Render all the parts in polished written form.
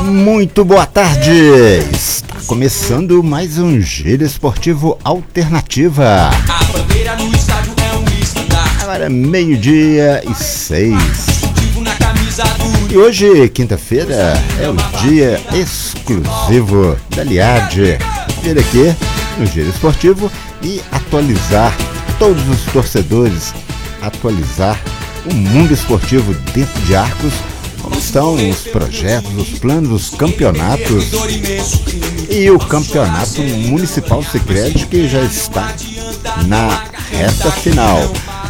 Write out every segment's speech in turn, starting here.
Muito boa tarde! Está começando mais um Giro Esportivo Alternativa. A bandeira no estádio é um estandarte. Agora 12:06. Na camisa do E hoje, quinta-feira, é o dia exclusivo da Liad. Vir aqui no Giro Esportivo e atualizar todos os torcedores, atualizar o mundo esportivo dentro de Arcos. Como estão os projetos, os planos, os campeonatos e o campeonato municipal Sicredi, que já está na reta final.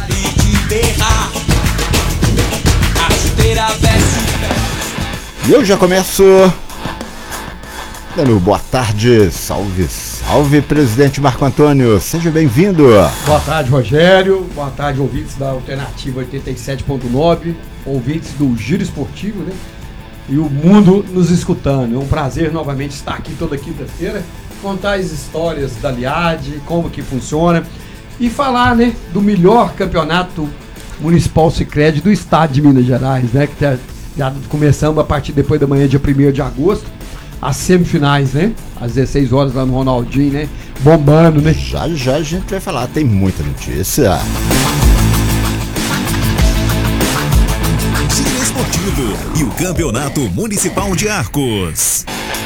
E eu já começo dando boa tarde, salve, salve, presidente Marco Antônio, seja bem-vindo. Boa tarde, Rogério, boa tarde, ouvintes da Alternativa 87.9, ouvintes do Giro Esportivo, né? E o mundo nos escutando. É um prazer novamente estar aqui toda quinta-feira, contar as histórias da Liad, como que funciona e falar, né, do melhor campeonato municipal Sicredi do estado de Minas Gerais, né? Que já começamos a partir depois da manhã, dia 1º de agosto, as semifinais, né? Às 16 horas lá no Ronaldinho, né? Bombando, né? Já a gente vai falar, tem muita notícia. Giro Esportivo e o Campeonato Municipal de Arcos.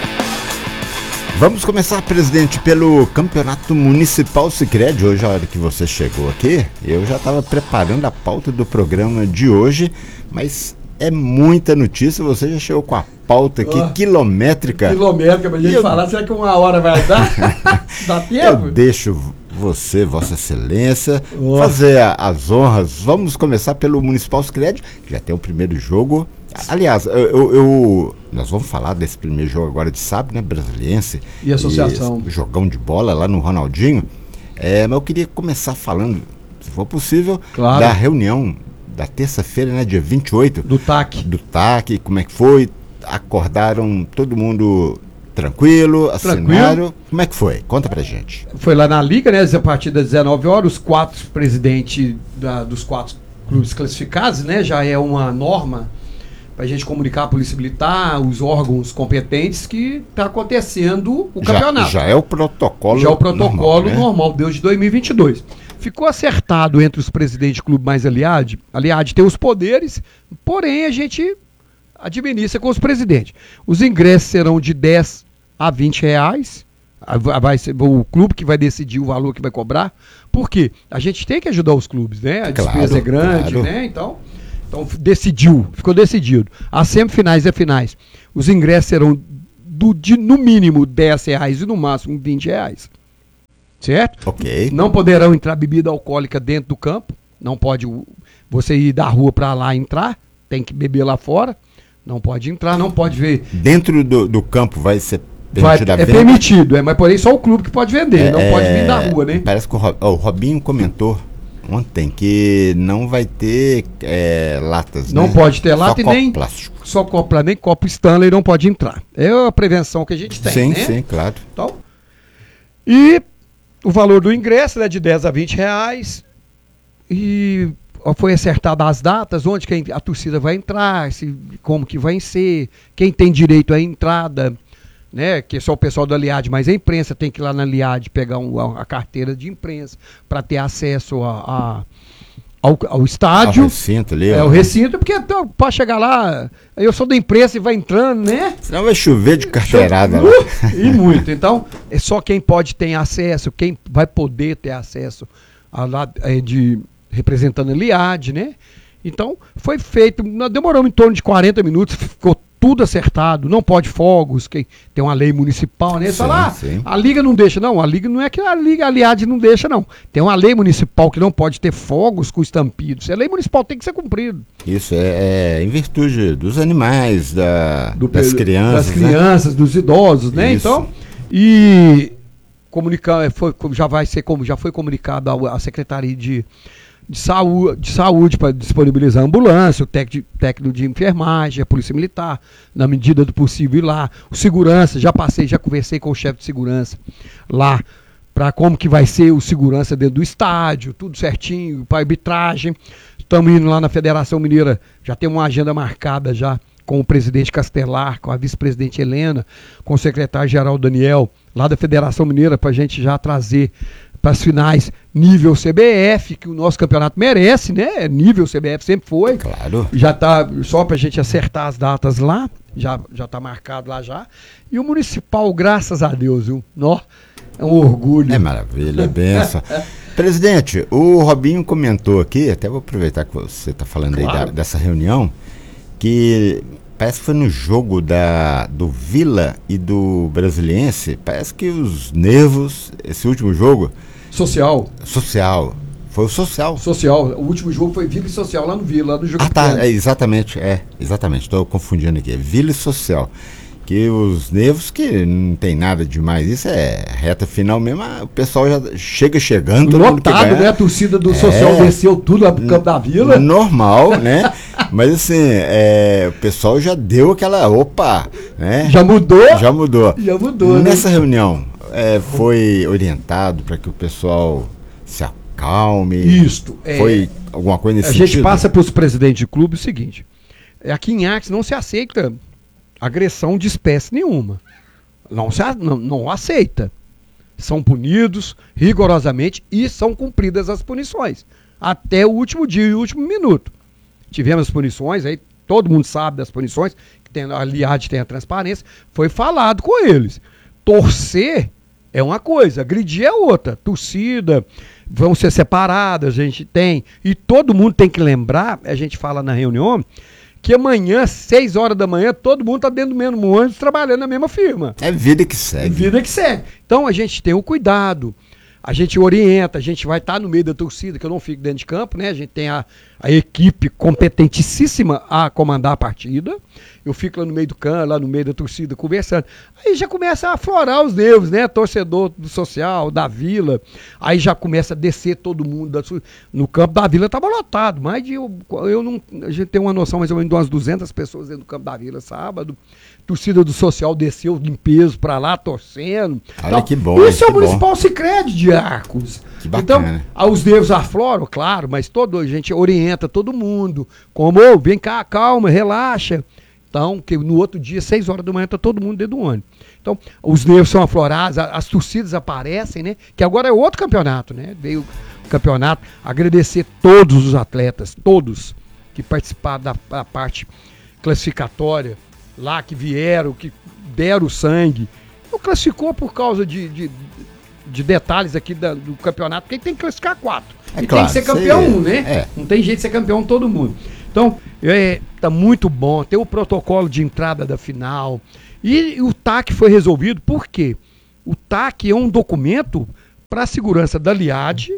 Vamos começar, presidente, pelo Campeonato Municipal Sicredi. Hoje, a hora que você chegou aqui, eu já estava preparando a pauta do programa de hoje, mas é muita notícia, você já chegou com a pauta aqui, quilométrica. Quilométrica, pra gente falar, será que uma hora vai dar? Dá tempo? Eu deixo você, Vossa Excelência, fazer as honras. Vamos começar pelo Municipal Sicredi, que já tem o primeiro jogo. Aliás, nós vamos falar desse primeiro jogo agora de sábado, né? Brasiliense. E associação. Jogão de bola lá no Ronaldinho. Mas eu queria começar falando, se for possível, claro, da reunião da terça-feira, né? Dia 28. Do TAC. Do TAC, como é que foi? Acordaram todo mundo tranquilo, assinaram. Como é que foi? Conta pra gente. Foi lá na Liga, né? A partir das 19 horas, os 4 presidentes dos 4 clubes classificados, né? Já é uma norma para a gente comunicar a Polícia Militar, os órgãos competentes, que está acontecendo o campeonato. Já é o protocolo normal. Já é o protocolo normal, né? Deus de 2022. Ficou acertado entre os presidentes de clube mais a Liad tem os poderes, porém a gente administra com os presidentes. Os ingressos serão de 10 a 20 reais. Vai ser o clube que vai decidir o valor que vai cobrar. Por quê? A gente tem que ajudar os clubes, né? A despesa é grande, né? Então ficou decidido. As semifinais e finais, os ingressos serão no mínimo 10 reais e no máximo 20 reais. Certo? Ok. Não poderão entrar bebida alcoólica dentro do campo. Não pode você ir da rua para lá entrar. Tem que beber lá fora. Não pode entrar, não pode ver. Dentro do campo vai ser permitido a venda? É permitido, mas porém só o clube que pode vender. Não pode vir da rua, né? Parece que o Robinho comentou ontem que não vai ter latas, não, né? Pode ter lata só e nem plástico. Só copo, nem copo Stanley não pode entrar. É a prevenção que a gente tem, sim, né? Sim, claro. Então, e o valor do ingresso é de 10 a 20 reais. E foi acertada as datas, onde a torcida vai entrar, como que vai ser, quem tem direito à entrada, né? Que só o pessoal da Liad, mas a imprensa tem que ir lá na Liad pegar a carteira de imprensa para ter acesso ao estádio. O recinto ali. O recinto, porque para chegar lá, eu sou da imprensa e vai entrando, né? Senão vai chover de carteirada lá. E muito. Então, é só quem pode ter acesso, quem vai poder ter acesso representando a Liad, né? Então, foi feito, demorou em torno de 40 minutos, ficou tudo acertado, não pode fogos, tem uma lei municipal, né? A Liga não deixa, não, a Liga não é que a Liad não deixa, não. Tem uma lei municipal que não pode ter fogos com estampidos. A lei municipal tem que ser cumprida. Isso é em virtude dos animais, das crianças. Das crianças, né? Dos idosos, né? Isso. Então, e já foi comunicado à Secretaria de saúde para disponibilizar a ambulância, o técnico de enfermagem, a polícia militar, na medida do possível ir lá, o segurança, já conversei com o chefe de segurança lá, para como que vai ser o segurança dentro do estádio, tudo certinho, para arbitragem. Estamos indo lá na Federação Mineira, já tem uma agenda marcada já com o presidente Castelar, com a vice-presidente Helena, com o secretário-geral Daniel, lá da Federação Mineira, para a gente já trazer para as finais nível CBF, que o nosso campeonato merece, né? Nível CBF sempre foi. Claro. Já tá, só para a gente acertar as datas lá, já tá marcado lá já. E o municipal, graças a Deus, viu? Nó, é um orgulho. É maravilha, é benção. Presidente, o Robinho comentou aqui, até vou aproveitar que você está falando Claro. aí dessa reunião, que parece que foi no jogo do Vila e do Brasiliense, parece que os nervos, esse último jogo, Social. foi o social. Social. O último jogo foi Vila e Social lá no Vila, lá no jogo. Ah, tá, exatamente, estou confundindo aqui, é Vila e Social. Que os nervos, que não tem nada demais, isso é reta final mesmo, o pessoal já chegando, todo mundo que Lotado, ganha. né? A torcida do Social desceu tudo lá pro campo da Vila. Normal, né? Mas assim, o pessoal já deu aquela, opa, né? Já mudou? Já mudou. Já mudou, né? Nessa reunião, foi orientado para que o pessoal se acalme? Isto. Foi alguma coisa nesse A sentido? gente passa para os presidentes de clube o seguinte, aqui em Artes não se aceita agressão de espécie nenhuma. Não aceita. São punidos rigorosamente e são cumpridas as punições. Até o último dia e o último minuto. Tivemos punições, aí todo mundo sabe das punições, que a LIAD tem a transparência, foi falado com eles. Torcer é uma coisa, agredir é outra. Torcida, vão ser separadas, a gente tem. E todo mundo tem que lembrar, a gente fala na reunião, que amanhã, 6 horas da manhã, todo mundo está dentro do mesmo ônibus, trabalhando na mesma firma. É vida que segue. Vida que segue. Então a gente tem o cuidado, a gente orienta, a gente vai estar no meio da torcida, que eu não fico dentro de campo, né? A gente tem a equipe competentíssima a comandar a partida. Eu fico lá no meio do campo, lá no meio da torcida, conversando. Aí já começa a aflorar os nervos, né? Torcedor do Social, da Vila. Aí já começa a descer todo mundo. No campo da Vila estava lotado. A gente tem uma noção mais ou menos de umas 200 pessoas dentro do campo da Vila sábado. Torcida do Social desceu em peso para lá, torcendo. Olha então, que bom. Isso é o que Municipal Sicredi de Arcos. Que bacana. Então, os nervos afloram, claro, mas a gente orienta todo mundo. Como, vem cá, calma, relaxa. Então, que no outro dia, 6 horas da manhã, está todo mundo dentro do ônibus. Então, os nervos são aflorados, as torcidas aparecem, né? Que agora é outro campeonato, né? Veio o campeonato, agradecer todos os atletas, todos que participaram da parte classificatória, lá que vieram, que deram sangue. Não classificou por causa de detalhes aqui do campeonato, porque tem que classificar 4. E claro, tem que ser campeão né? Não tem jeito de ser campeão todo mundo. Então, tá muito bom. Tem o protocolo de entrada da final. E o TAC foi resolvido, por quê? O TAC é um documento para a segurança da LIAD,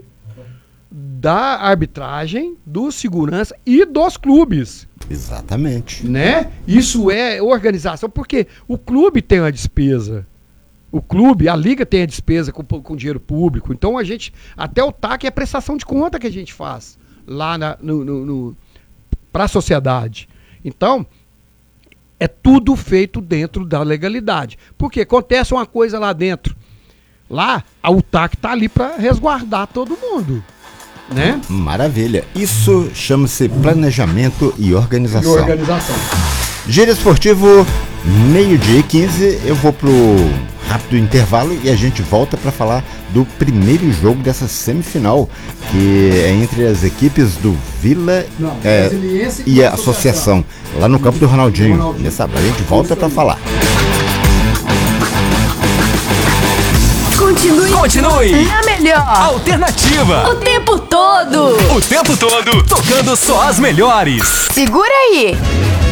da arbitragem, do segurança e dos clubes. Exatamente. Né? Isso é organização, porque o clube tem uma despesa. A liga tem a despesa com dinheiro público. Então até o TAC é a prestação de conta que a gente faz lá para a sociedade. Então, é tudo feito dentro da legalidade. Porque acontece uma coisa lá dentro. Lá, o TAC está ali para resguardar todo mundo. Né? Maravilha. Isso chama-se planejamento e organização. Giro Esportivo, 12:15. Eu vou pro rápido intervalo e a gente volta para falar do primeiro jogo dessa semifinal, que é entre as equipes do Vila e a Associação, lá no campo do Ronaldinho. A gente volta para falar. Continue. A melhor. Alternativa. O tempo todo. O tempo todo. Tocando só as melhores. Segura aí.